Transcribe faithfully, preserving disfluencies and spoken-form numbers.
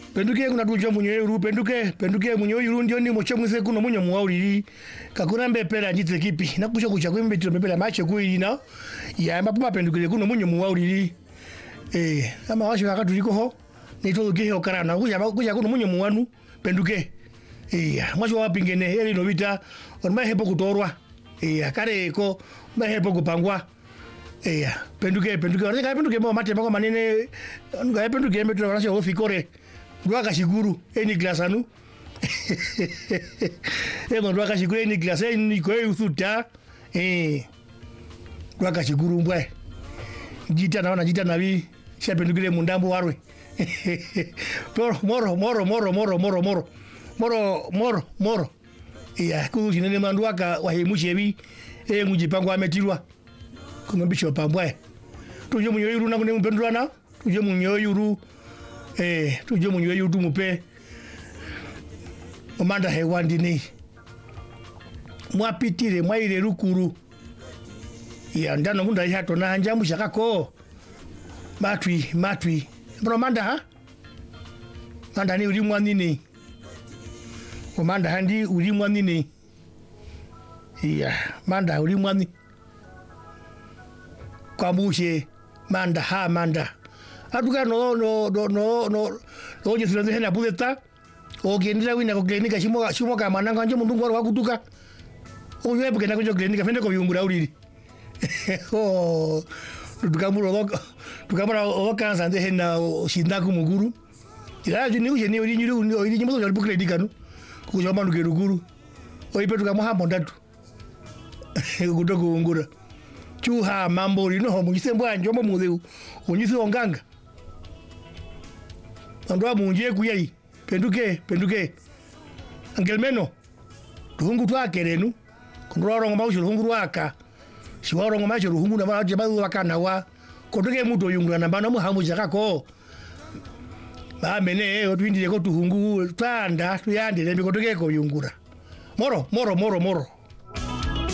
penduke kuna tuja munyo yuru penduke penduke munyo yuru ndio ni mocho mwise kuno munyo muwauliri kakuna mbepera njite kipi nakusha kucha kwimbe tiro mbepera mache kuina ya mapuma penduke kuno munyo muwauliri eh ama washo wakatuliko ho nito gehe okarana kuja kuja kuno munyo muwanu penduke eh mwacho wapingene eli no vita onma hepo kutorwa eh kare ko ma hepo kupangwa eh penduke penduke oreka penduke mo mate mako manene nga penduke metro wanasho ofikore Dwaka shiguru eni glasanu ego dwaka shiguru eni glasa eni ko uthuta eh dwaka shiguru mbwe jita naona jita nabi shapendukile mundambo warwe moro moro moro moro moro moro moro moro moro ya kuzi nene mandwaka wahimushebi e mujipango ametilwa kumembisho pambwe tuje munyo yuru na kune mpendwana tuje munyo yuru eh tuje munyo yuru tumupe omanda hewandi ni mwapitire mwaire rukuru ya ndano hunda yato na njamu shakako matwi matwi bro manda ha manda ni uri mwanini omanda handi uri mwanini ya manda uri mwani kwa mushe manda ha manda aduka no no no no no no je sura hena budeta o gendira wina ko klinika shimo shimo ka mananga nje mundu ngoro wakutuka o yeye bugenda ko klinika fende ko yungura uriri oh tukamuro dok tukamura o kansa nde hena shinda ku muguru ira jini uje ni uri nyuru uri nyimo zo klinika no ko joma ndu geruguru o ipe tukamuha mondatu kudoko ngura chuha mambo rino ho mugisembo anje mo mudeu onyisi onganga andwa munje kuyai penduke penduke angelmeno ruhungu twake renu kundoro ngoma usho ruhungu rwaka shiwaro ngoma usho ruhungu na baje bazu wakana wa kotoke muto yungura na bana mu hamu jakako ba mene otwindire ko tuhungu twanda tuyande lembe kotoke ko yungura moro moro moro moro